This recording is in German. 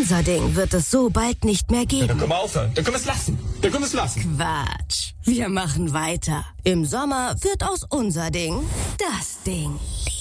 Unser Ding wird es so bald nicht mehr Ja, geben. dann können wir aufhören. Dann können wir es lassen. Dann können wir es lassen. Quatsch. Wir machen weiter. Im Sommer wird aus Unser Ding das Ding.